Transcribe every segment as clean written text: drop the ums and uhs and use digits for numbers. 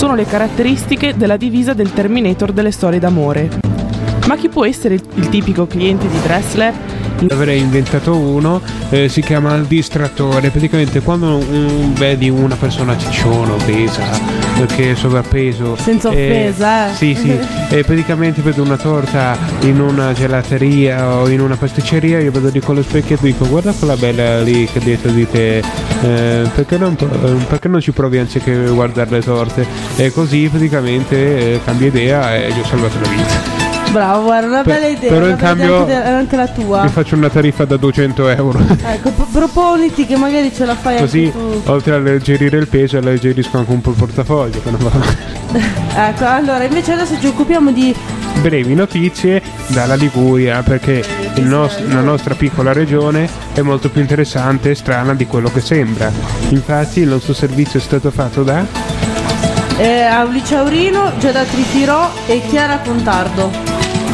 sono le caratteristiche della divisa del Terminator delle storie d'amore. Ma chi può essere il tipico cliente di Dressler? Avrei inventato uno, si chiama il distrattore. Praticamente quando vedi una persona cicciona, obesa, che è sovrappeso, senza offesa, sì, e praticamente vedo una torta in una gelateria o in una pasticceria, io vedo di con lo specchietto e dico: guarda quella bella lì che dietro di te, perché non ci provi anziché guardare le torte? E così praticamente cambia idea e gli ho salvato la vita. Bravo, guarda, una bella idea. Però in cambio anche la tua. mi faccio una tariffa da 200 euro. Ecco, proponiti che magari ce la fai così, anche tu. Oltre a alleggerire il peso, alleggerisco anche un po' il portafoglio. Ecco, allora invece adesso ci occupiamo di brevi notizie dalla Liguria, perché la nostra piccola regione è molto più interessante e strana di quello che sembra. Infatti il nostro servizio è stato fatto da Aulicia Aurino, Giada Trifirò e Chiara Contardo.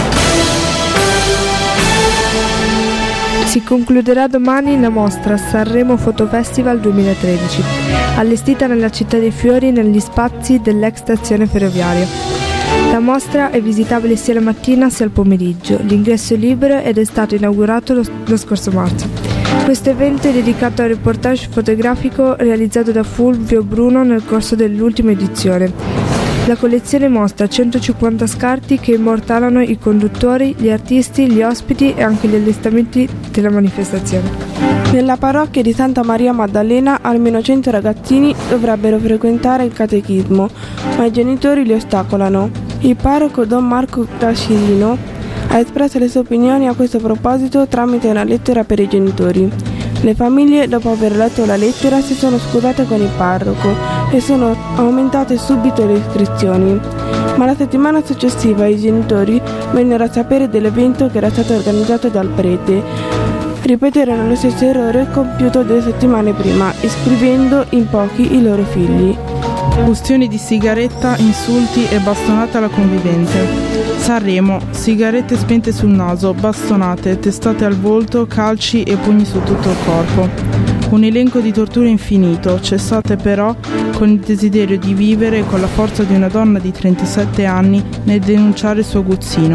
Si concluderà domani la mostra Sanremo Photo Festival 2013, allestita nella Città dei Fiori negli spazi dell'ex stazione ferroviaria. La mostra è visitabile sia la mattina sia al pomeriggio. L'ingresso è libero ed è stato inaugurato lo scorso marzo. Questo evento è dedicato al reportage fotografico realizzato da Fulvio Bruno nel corso dell'ultima edizione. La collezione mostra 150 scarti che immortalano i conduttori, gli artisti, gli ospiti e anche gli allestimenti della manifestazione. Nella parrocchia di Santa Maria Maddalena almeno 100 ragazzini dovrebbero frequentare il catechismo, ma i genitori li ostacolano. Il parroco Don Marco Gracilino ha espresso le sue opinioni a questo proposito tramite una lettera per i genitori. Le famiglie, dopo aver letto la lettera, si sono scusate con il parroco e sono aumentate subito le iscrizioni. Ma la settimana successiva i genitori vennero a sapere dell'evento che era stato organizzato dal prete. Ripeterono lo stesso errore compiuto 2 settimane prima, iscrivendo in pochi i loro figli. Combustioni di sigaretta, insulti e bastonate alla convivente. Sanremo, sigarette spente sul naso, bastonate, testate al volto, calci e pugni su tutto il corpo. Un elenco di torture infinito, cessate però con il desiderio di vivere e con la forza di una donna di 37 anni nel denunciare il suo aguzzino,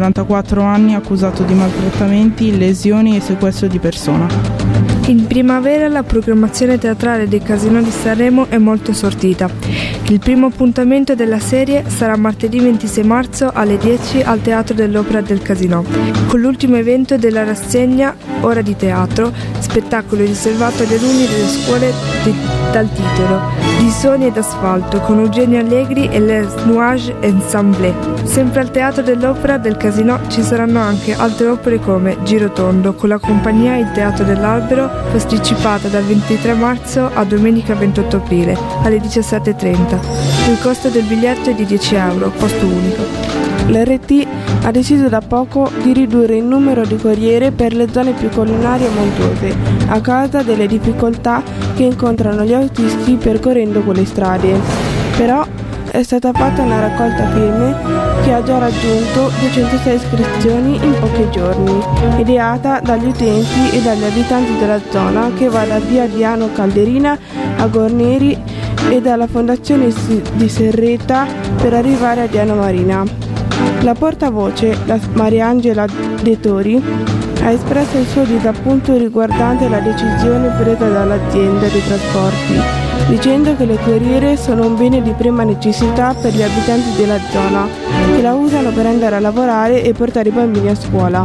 44 anni, accusato di maltrattamenti, lesioni e sequestro di persona. In primavera la programmazione teatrale dei Casinò di Sanremo è molto sortita. Il primo appuntamento della serie sarà martedì 26 marzo alle 10 al Teatro dell'Opera del Casinò, con l'ultimo evento della rassegna Ora di Teatro, spettacolo riservato agli alunni delle scuole dal titolo Di Sogni ed Asfalto, con Eugenio Allegri e Les Nuages Ensemble. Sempre al Teatro dell'Opera del Casinò ci saranno anche altre opere come Girotondo, con la compagnia Il Teatro dell'Albero, posticipata dal 23 marzo a domenica 28 aprile alle 17:30. Il costo del biglietto è di 10 euro, posto unico. L'RT ha deciso da poco di ridurre il numero di corriere per le zone più collinari e montuose, a causa delle difficoltà che incontrano gli autisti percorrendo quelle strade. Però è stata fatta una raccolta firme che ha già raggiunto 206 iscrizioni in pochi giorni, ideata dagli utenti e dagli abitanti della zona, che va da via Diano Calderina a Gorneri e dalla fondazione di Serreta per arrivare a Diano Marina. La portavoce, la Mariangela De Tori, ha espresso il suo disappunto riguardante la decisione presa dall'azienda dei trasporti, dicendo che le corriere sono un bene di prima necessità per gli abitanti della zona, che la usano per andare a lavorare e portare i bambini a scuola.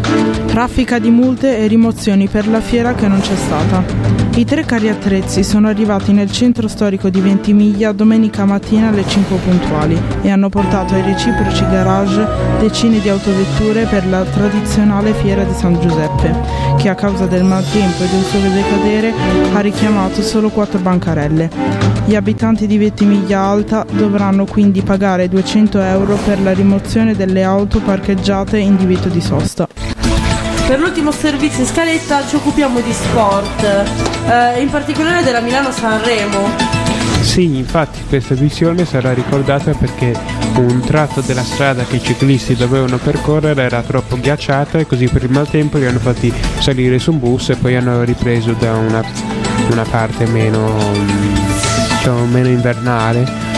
Raffica di multe e rimozioni per la fiera che non c'è stata. I 3 carri attrezzi sono arrivati nel centro storico di Ventimiglia domenica mattina alle 5 puntuali e hanno portato ai reciproci garage decine di autovetture per la tradizionale fiera di San Giuseppe, che a causa del maltempo e del sole decadere ha richiamato solo 4 bancarelle. Gli abitanti di Ventimiglia Alta dovranno quindi pagare 200 euro per la rimozione delle auto parcheggiate in divieto di sosta. Per l'ultimo servizio in scaletta ci occupiamo di sport, in particolare della Milano-Sanremo. Sì, infatti questa edizione sarà ricordata perché un tratto della strada che i ciclisti dovevano percorrere era troppo ghiacciata e così per il maltempo li hanno fatti salire su un bus e poi hanno ripreso da una parte meno invernale